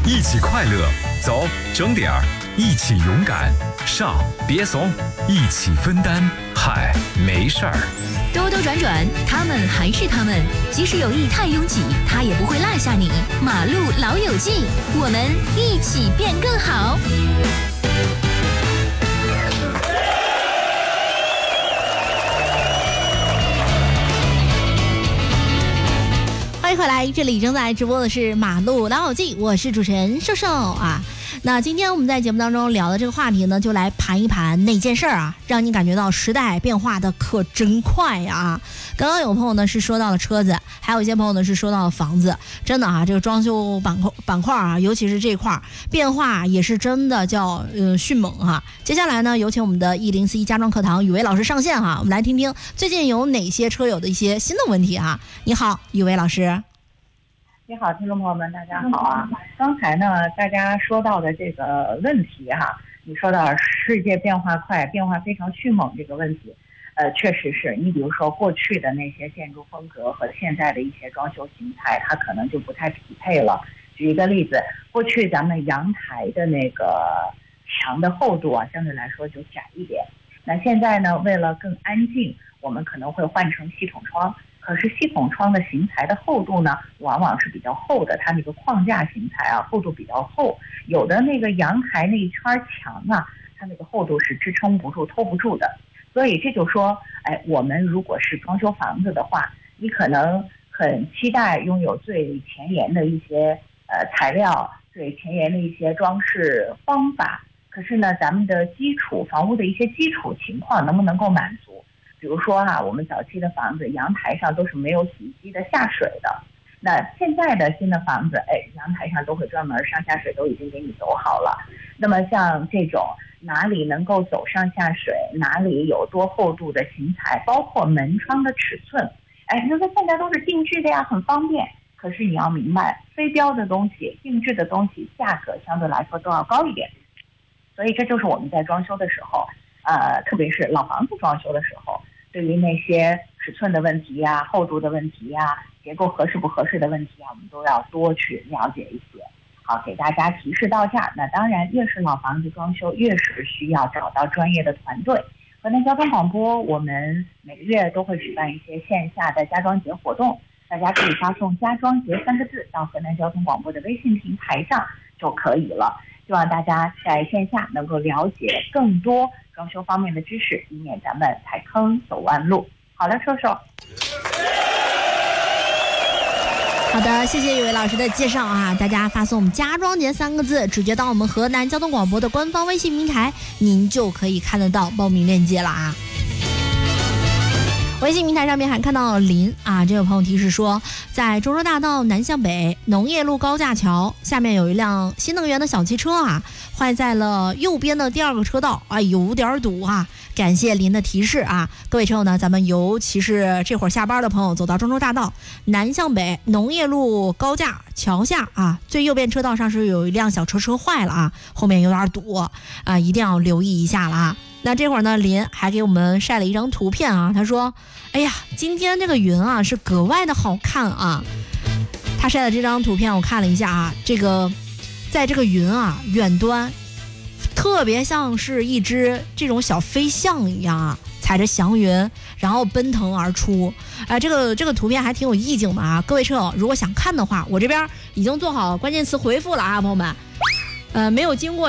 一起快乐，走，整点儿，一起勇敢，上，别怂，一起分担，嗨，没事儿。 兜兜转转，他们还是他们，即使有意太拥挤，他也不会落下你。马路老友记，我们一起变更好。欢迎回来，这里正在直播的是马路老友记，我是主持人瘦瘦啊。那今天我们在节目当中聊的这个话题呢，就来盘一盘哪件事儿啊，让你感觉到时代变化的可真快啊！刚刚有朋友呢是说到了车子，还有一些朋友呢是说到了房子，真的啊，这个装修板块啊，尤其是这块变化也是真的叫迅猛哈。接下来呢，有请我们的1041家装课堂宇威老师上线哈，我们来听听最近有哪些车友的一些新的问题哈。你好，宇威老师。 你好，听众朋友们，大家好啊！刚才呢，大家说到的这个问题哈，你说到世界变化快，变化非常迅猛这个问题，确实是你比如说过去的那些建筑风格和现在的一些装修形态，它可能就不太匹配了。举一个例子，过去咱们阳台的那个墙的厚度啊，相对来说就窄一点。那现在呢，为了更安静，我们可能会换成系统窗。可是系统窗的型材的厚度呢，往往是比较厚的，它那个框架型材啊，厚度比较厚。有的那个阳台那一圈墙啊，它那个厚度是支撑不住、托不住的。所以这就说，我们如果是装修房子的话，你可能很期待拥有最前沿的一些材料、最前沿的一些装饰方法。可是呢，咱们的房屋的一些基础情况能不能够满足？比如说我们早期的房子阳台上都是没有洗衣机的下水的，那现在的新的房子，阳台上都会专门上下水都已经给你走好了。那么像这种哪里能够走上下水，哪里有多厚度的型材，包括门窗的尺寸，你说现在都是定制的呀，很方便。可是你要明白，非标的东西、定制的东西，价格相对来说都要高一点。所以这就是我们在装修的时候，特别是老房子装修的时候，对于那些尺寸的问题呀、厚度的问题呀、结构合适不合适的问题我们都要多去了解一些。好，给大家提示到这儿。那当然，越是老房子装修，越是需要找到专业的团队。河南交通广播，我们每个月都会举办一些线下的家装节活动，大家可以发送"家装节"3个字到河南交通广播的微信平台上就可以了。希望大家在线下能够了解更多装修方面的知识，以免咱们踩坑走弯路。好的，瘦瘦。 好的，谢谢宇威老师的介绍啊！大家发送我们"家装节"3个字，直接到我们河南交通广播的官方微信平台，您就可以看得到报名链接了啊。微信平台上面还看到林啊，这位朋友提示说，在中州大道南向北农业路高架桥下面有一辆新能源的小汽车啊，坏在了右边的第2个车道，有点堵啊。感谢林的提示啊，各位车友呢，咱们尤其是这会儿下班的朋友，走到中州大道南向北农业路高架桥下啊，最右边车道上是有一辆小车坏了啊，后面有点堵啊，一定要留意一下了啊。那这会儿呢，林还给我们晒了一张图片啊，他说：“哎呀，今天这个云啊是格外的好看啊。”他晒的这张图片我看了一下啊，这个在这个云啊远端，特别像是一只这种小飞象一样啊，踩着祥云，然后奔腾而出。这个图片还挺有意境的啊。各位车友，如果想看的话，我这边已经做好关键词回复了啊，朋友们。没有经过